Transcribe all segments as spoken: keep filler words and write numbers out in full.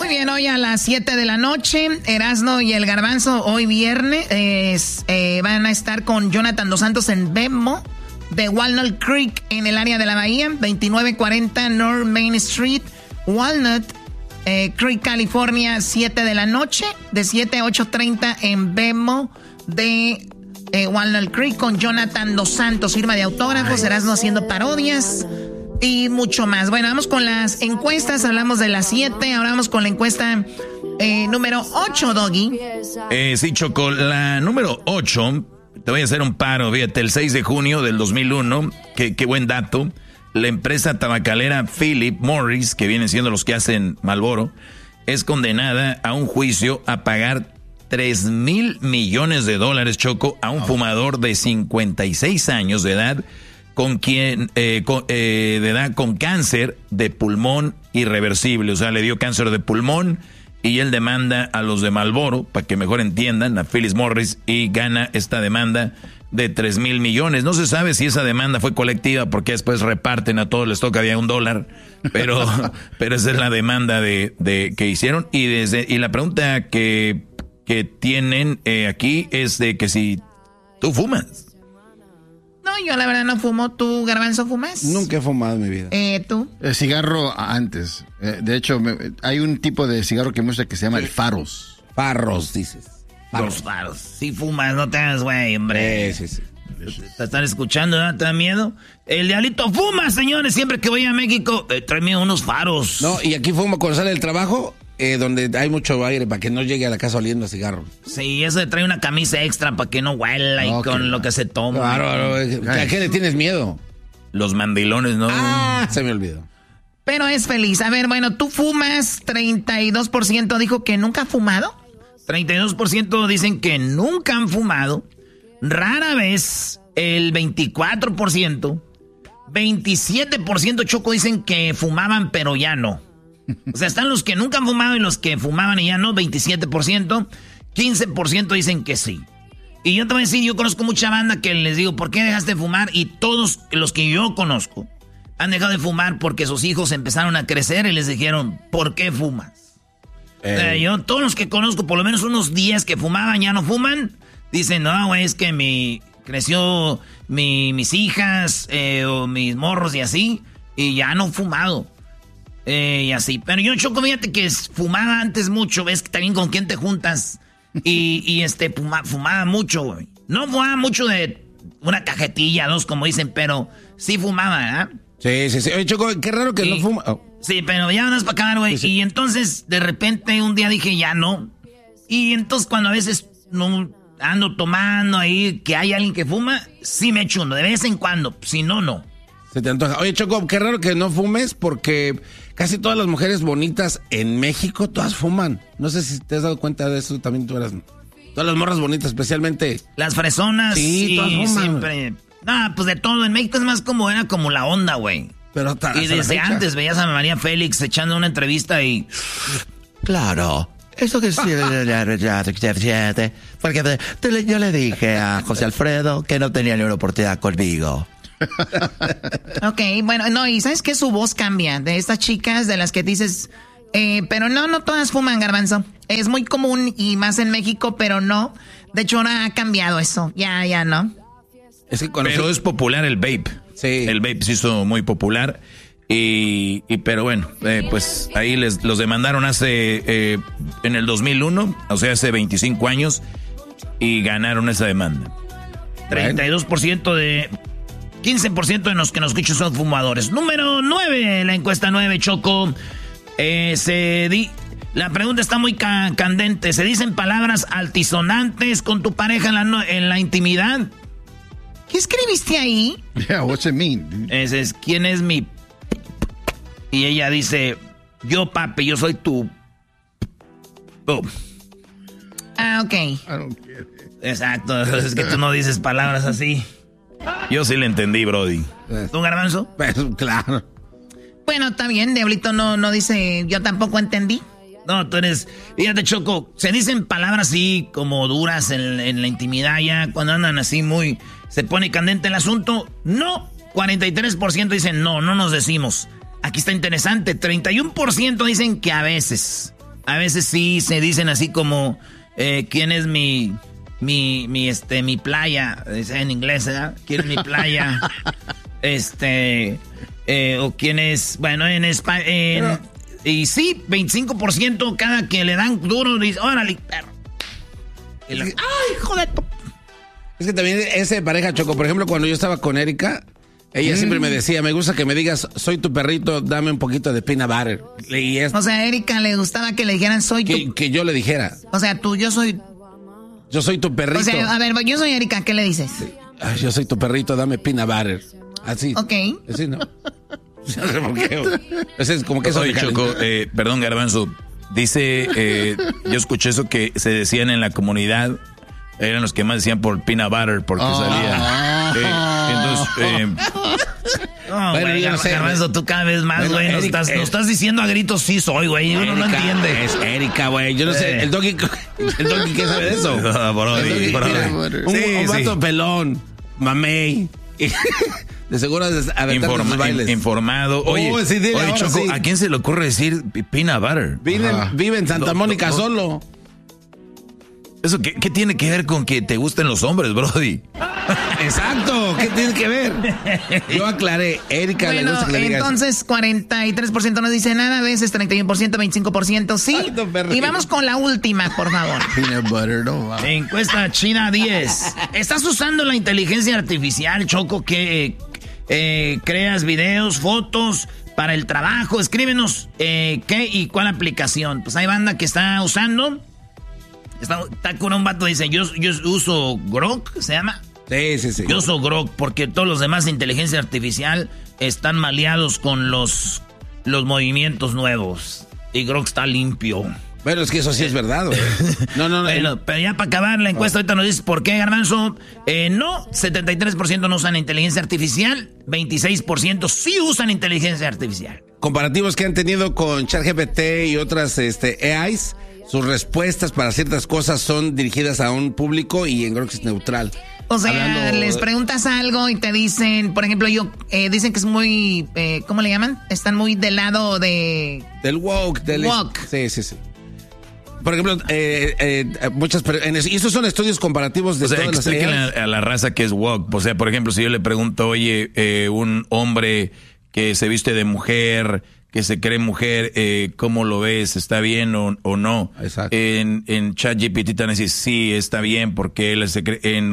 bien, hoy a las siete de la noche, Erasmo y el Garbanzo, hoy viernes, eh, eh, van a estar con Jonathan Dos Santos en Venmo, de Walnut Creek, en el área de la Bahía, veintinueve cuarenta North Main Street, Walnut eh, Creek, California, siete de la noche, de siete a ocho treinta en Venmo, de eh, Walnut Creek, con Jonathan Dos Santos, firma de autógrafos, Erasmo haciendo parodias y mucho más. Bueno, vamos con las encuestas, hablamos de las siete, ahora vamos con la encuesta eh, número ocho, Doggy. Eh, sí, Choco, la número ocho, te voy a hacer un paro, fíjate, el seis de junio del dos mil uno, qué, qué buen dato, la empresa tabacalera Philip Morris, que vienen siendo los que hacen Marlboro, es condenada a un juicio a pagar tres mil millones de dólares, Choco, a un fumador de cincuenta y seis años de edad, con quien eh, con, eh, de edad con cáncer de pulmón irreversible, o sea, le dio cáncer de pulmón y él demanda a los de Marlboro, para que mejor entiendan, a Philip Morris, y gana esta demanda de tres mil millones. No se sabe si esa demanda fue colectiva, porque después reparten a todos, les toca había un dólar, pero, pero esa es la demanda de, de que hicieron. Y desde y la pregunta que, que tienen eh, aquí es de que si tú fumas. No, yo la verdad no fumo. ¿Tú, Garbanzo, fumas? Nunca he fumado en mi vida. Eh, ¿tú? El cigarro antes. Eh, de hecho, me, hay un tipo de cigarro que me gusta que se llama el Faros. Farros, dices. Faros. Los faros. Si fumas, no te hagas güey, hombre. Sí, sí, sí. Te están escuchando, ¿no? ¿Te da miedo? El diablito fuma, señores. Siempre que voy a México, eh, tráeme unos faros. No, y aquí fumo cuando sale del trabajo, eh, donde hay mucho aire, para que no llegue a la casa oliendo a cigarro. Sí, eso de trae una camisa extra para que no huela y okay, con lo que se toma. Claro, ¿a qué le tienes miedo? Los mandilones, ¿no? Ah, se me olvidó. Pero es feliz. A ver, bueno, tú fumas, treinta y dos por ciento dijo que nunca ha fumado. treinta y dos por ciento dicen que nunca han fumado. Rara vez, el veinticuatro por ciento. veintisiete por ciento, Choco, dicen que fumaban, pero ya no. O sea, están los que nunca han fumado y los que fumaban y ya no, veintisiete por ciento. quince por ciento dicen que sí. Y yo te voy a decir, yo conozco mucha banda que les digo, ¿por qué dejaste de fumar? Y todos los que yo conozco han dejado de fumar porque sus hijos empezaron a crecer y les dijeron, ¿por qué fumas? Eh. O sea, yo, todos los que conozco, por lo menos unos diez que fumaban, ya no fuman. Dicen, no, güey, es que mi creció mi, mis hijas eh, o mis morros y así, y ya no he fumado. Eh, y así. Pero yo, Choco, fíjate que fumaba antes mucho, ves también con quién te juntas. Y, y este, fuma, fumaba mucho, güey. No fumaba mucho de una cajetilla, dos, como dicen, pero sí fumaba, ¿eh? Sí, sí, sí. Oye, Choco, qué raro que y, no fuma. Oh. Sí, pero ya andas para acabar, güey. Sí, sí. Y entonces, de repente, un día dije, ya no. Y entonces, cuando a veces no ando tomando ahí, que hay alguien que fuma, sí me echo uno, de vez en cuando. Si no, no. Se te antoja. Oye, Choco, qué raro que no fumes, porque casi todas las mujeres bonitas en México, todas fuman. No sé si te has dado cuenta de eso, también tú eras... Todas las morras bonitas, especialmente... Las fresonas. Sí, sí, todas fuman. Siempre... Ah, pues de todo. En México es más como, era como la onda, güey. Pero hasta, y desde antes veías a María Félix echando una entrevista y... Claro... Eso que sí, porque yo le dije a José Alfredo que no tenía ni una oportunidad conmigo. Ok, bueno, no, y ¿sabes qué? Su voz cambia de estas chicas de las que dices, eh, pero no, no todas fuman, Garbanzo. Es muy común y más en México, pero no. De hecho, ahora ha cambiado eso. Ya, ya, ¿no? Es que pero eso... es popular el vape. Sí. El vape se hizo muy popular. Y, y pero bueno, eh, pues ahí les los demandaron hace eh, en el dos mil uno, o sea, hace veinticinco años, y ganaron esa demanda. treinta y dos por ciento de... quince por ciento de los que nos escuchan son fumadores. Número nueve, la encuesta nueve, Choco. Eh, se di, la pregunta está muy ca- candente. ¿Se dicen palabras altisonantes con tu pareja en la, no, en la intimidad? ¿Qué escribiste ahí? Yeah, what's it mean? Ese es, ¿quién es mi...? Y ella dice, yo, papi, yo soy tu... Oh. Ah, ok. I don't get it. Exacto, es que tú no dices palabras así. Yo sí le entendí, Brody. ¿Tú, Garbanzo? Pues, claro. Bueno, está bien, Diablito no, no dice, yo tampoco entendí. No, tú eres... Fíjate, Choco, se dicen palabras así como duras en, en la intimidad ya, cuando andan así muy... Se pone candente el asunto. No, cuarenta y tres por ciento dicen no, no nos decimos. Aquí está interesante, treinta y uno por ciento dicen que a veces, a veces sí se dicen así como, eh, ¿quién es mi, mi, mi, este, mi playa? En inglés, ¿verdad? ¿Quién es mi playa? este, eh, o quién es, bueno, en español, y sí, veinticinco por ciento cada que le dan duro, dice, órale, perro. Y la, ay, joder. Es que también ese pareja, Choco, por ejemplo, cuando yo estaba con Erika, ella mm. siempre me decía, me gusta que me digas, soy tu perrito, dame un poquito de peanut butter. Y es, o sea, a Erika le gustaba que le dijeran, soy que, tu... Que yo le dijera. O sea, tú, yo soy... Yo soy tu perrito. O sea, a ver, yo soy Erika, ¿qué le dices? Sí. Ay, yo soy tu perrito, dame peanut butter. Así. Ok. Así, ¿no? No sé por qué. Ese es como que eso. Oye, Choco, eh, perdón, Garbanzo. Dice, eh, yo escuché eso que se decían en la comunidad. Eran los que más decían por peanut butter, porque oh. salía. Eh, entonces, eh, no, bueno, güey, no sé, Garbanzo, tú cada vez más, güey, nos estás, nos estás diciendo a gritos sí soy, güey, uno no entiende. Es Erika, güey, yo no eh. sé, el doggy, el doggy, ¿qué sabe de eso? No, Brody, Brody. Un, sí, un vato sí. pelón, mamey. De seguro Informa, sus bailes. In, informado. Oye, oh, sí, dile, oye Choco, sí. ¿A quién se le ocurre decir peanut butter? Vive, vive en Santa no, Mónica no, no. solo. ¿Eso qué, qué tiene que ver con que te gusten los hombres, Brody? Exacto, ¿qué tiene que ver? Yo aclaré, Erika bueno, le gusta que le digas. Entonces cuarenta y tres por ciento no dice nada, a veces treinta y uno por ciento, veinticinco por ciento sí. Ay, no, y vamos con la última, por favor. Peanut butter, no, wow. Encuesta China diez. ¿Estás usando la inteligencia artificial, Choco, que eh, creas videos, fotos para el trabajo? Escríbenos eh, qué y cuál aplicación. Pues hay banda que está usando... Está, está con un vato, dice, yo, yo uso Grok, ¿se llama? Sí, sí, sí. Yo uso Grok porque todos los demás de inteligencia artificial están maleados con los, los movimientos nuevos. Y Grok está limpio. Bueno, es que eso sí es verdad, güey. No, no, no. Bueno, pero ya para acabar la encuesta, ahorita nos dices por qué, Garbanzo. Eh, no, setenta y tres por ciento no usan inteligencia artificial, veintiséis por ciento sí usan inteligencia artificial. Comparativos que han tenido con ChatGPT y otras este, A Is, sus respuestas para ciertas cosas son dirigidas a un público y en Grok es neutral. O sea, Hablando... les preguntas algo y te dicen, por ejemplo, yo eh, dicen que es muy, eh, ¿cómo le llaman? Están muy del lado de... Del woke. Del woke. Sí, sí, sí. Por ejemplo, eh, eh, muchas... En eso, y esos son estudios comparativos de o sea, todas las... Explíquenle a, a la raza que es woke. O sea, por ejemplo, si yo le pregunto, oye, eh, un hombre que se viste de mujer... que se cree mujer, eh, ¿cómo lo ves? ¿Está bien o, o no? Exacto. En, en ChatGPT te van a decir, sí, está bien, porque él se cree, en,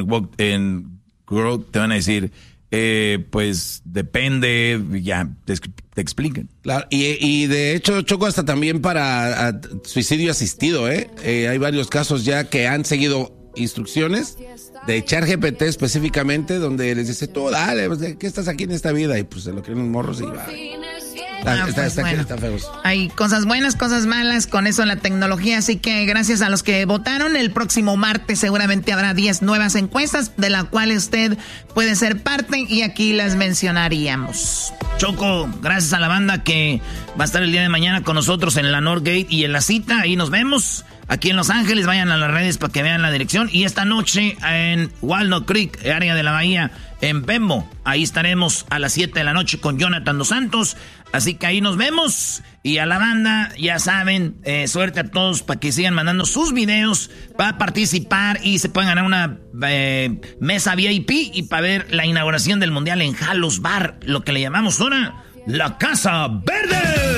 en Grok te van a decir, eh, pues depende, ya, te, te explican. Claro, y, y de hecho, Choco, hasta también para a, suicidio asistido, ¿eh? ¿eh? Hay varios casos ya que han seguido instrucciones de ChatGPT específicamente, donde les dice, tú dale, ¿qué estás aquí en esta vida? Y pues se lo creen unos morros y va... Está, ah, está, pues está, bueno. está feos. Hay cosas buenas, cosas malas con eso la tecnología, así que gracias a los que votaron. El próximo martes seguramente habrá diez nuevas encuestas de las cuales usted puede ser parte y aquí las mencionaríamos. Choco, gracias a la banda que va a estar el día de mañana con nosotros en la Northgate y en la cita, ahí nos vemos. Aquí en Los Ángeles, vayan a las redes para que vean la dirección. Y esta noche en Walnut Creek, área de la Bahía, en Bembo. Ahí estaremos a las siete de la noche con Jonathan Dos Santos. Así que ahí nos vemos. Y a la banda, ya saben, eh, suerte a todos para que sigan mandando sus videos para participar y se puedan ganar una eh, mesa V I P y para ver la inauguración del Mundial en Halos Bar, lo que le llamamos ahora la Casa Verde.